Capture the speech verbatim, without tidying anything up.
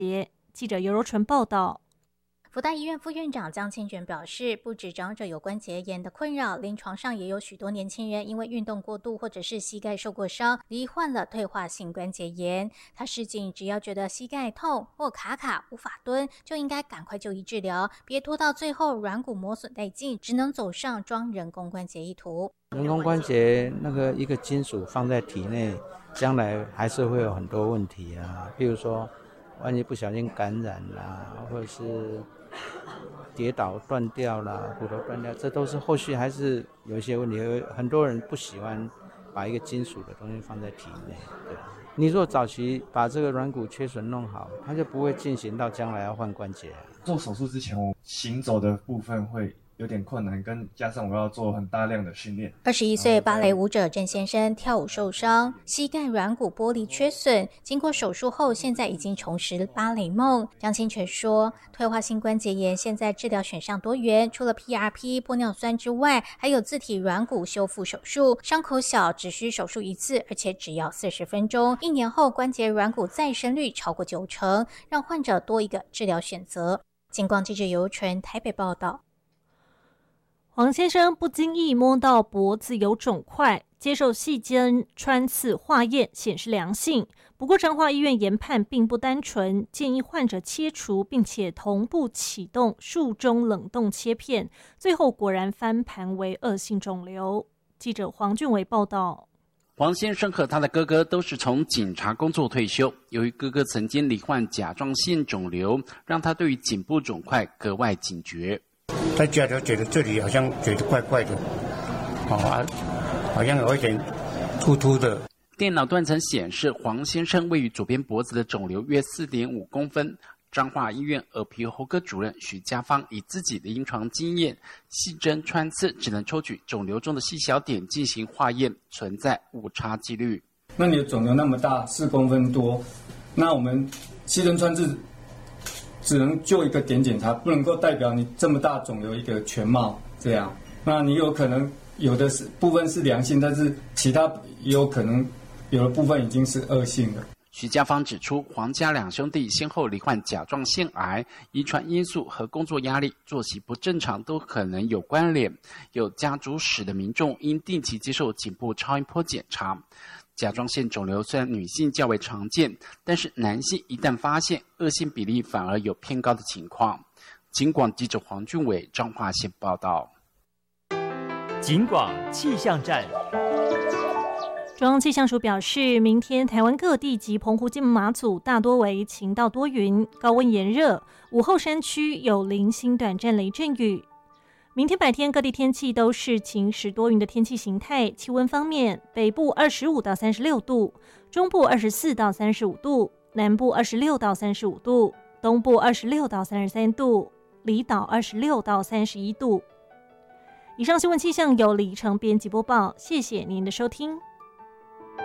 节。记者尤柔纯报道。 福大医院副院长江清泉表示，不止长者有关节炎的困扰，临床上也有许多年轻人因为运动过度或者是膝盖受过伤，罹患了退化性关节炎。他示警，只要觉得膝盖痛或卡卡无法蹲，就应该赶快就医治疗，别拖到最后软骨磨损殆尽，只能走上装人工关节一途。 人工关节那个一个金属放在体内，将来还是会有很多问题啊，譬如说万一不小心感染啦，或者是跌倒断掉啦，骨头断掉，这都是后续还是有一些问题。很多人不喜欢把一个金属的东西放在体内。对，你如果早期把这个软骨缺损弄好，它就不会进行到将来要换关节。 做手术之前，我行走的部分会有点困难，跟加上我要做很大量的训练。 二十一岁芭蕾舞者郑先生跳舞受伤，膝盖软骨剥离缺损，经过手术后，现在已经重拾芭蕾梦。江清泉说，退化性关节炎现在治疗选项多元，除了 P R P 玻尿酸之外，还有自体软骨修复手术，伤口小，只需手术一次，而且只要四十分钟，一年后关节软骨再生率超过九成，让患者多一个治疗选择。金光记者尤纯台北报道。 黄先生不经意摸到脖子有肿块，接受细针穿刺化验显示良性。不过彰化医院研判并不单纯，建议患者切除，并且同步启动术中冷冻切片，最后果然翻盘为恶性肿瘤。记者黄俊伟报道。 黄先生和他的哥哥都是从警察工作退休，由于哥哥曾经罹患甲状腺肿瘤，让他对于颈部肿块格外警觉。 在家就觉得这里好像觉得怪怪的，好啊，好像有一点突突的。 电脑断层显示，黄先生位于左边脖子的肿瘤约 四点五公分。彰化医院耳鼻喉科主任许家芳以自己的临床经验，细针穿刺只能抽取肿瘤中的细小点进行化验，存在误差几率。 那你的肿瘤那么大，四公分多，那我们细针穿刺只能就一个点检查，不能够代表你这么大肿瘤一个全貌这样。那你有可能有的是部分是良性，但是其他也有可能有的部分已经是恶性的。 徐家芳指出，黄家两兄弟先后罹患甲状腺癌，遗传因素和工作压力、作息不正常都可能有关联。有家族史的民众应定期接受颈部超音波检查。甲状腺肿瘤虽然女性较为常见，但是男性一旦发现，恶性比例反而有偏高的情况。警广记者黄俊伟彰化县报道。 警广气象站。 中央气象署表示，明天台湾各地及澎湖、金门、马祖大多为晴到多云，高温炎热，午后山区有零星短暂雷阵雨。明天白天各地天气都是晴时多云的天气形态。气温方面，北部二十五到三十六度，中部二十四到三十五度，南部二十六到三十五度，东部二十六到三十三度，离岛二十六到三十一度。以上新闻气象由李成编辑播报，谢谢您的收听。